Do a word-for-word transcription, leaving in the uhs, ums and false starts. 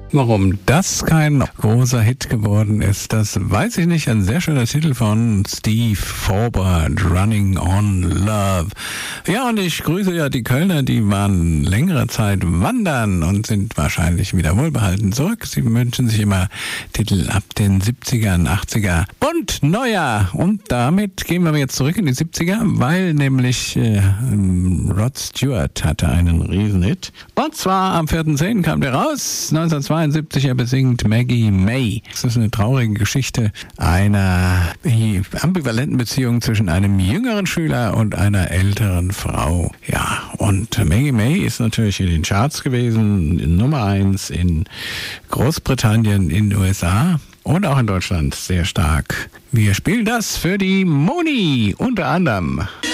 Warum das kein großer Hit geworden ist, das weiß ich nicht. Ein sehr schöner Titel von Steve Forbert, Running on Love. Ja, und ich grüße ja die Kölner, die waren längere Zeit wandern und sind wahrscheinlich wieder wohlbehalten zurück. Sie wünschen sich immer Titel ab den siebzigern, achtziger und neuer. Und damit gehen wir jetzt zurück in die siebziger, weil nämlich äh, Rod Stewart hatte einen Riesenhit. Und zwar am vierten zehnten kam der raus, neunzehnhundertzweiundsiebzig. Er besingt Maggie May. Das ist eine traurige Geschichte einer ambivalenten Beziehung zwischen einem jüngeren Schüler und einer älteren Frau. Ja, und Maggie May ist natürlich in den Charts gewesen, Nummer eins in Großbritannien, in den U S A und auch in Deutschland sehr stark. Wir spielen das für die Moni unter anderem.